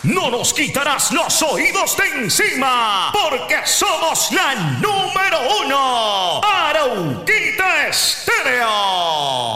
no nos quitarás los oídos de encima, porque somos la nube.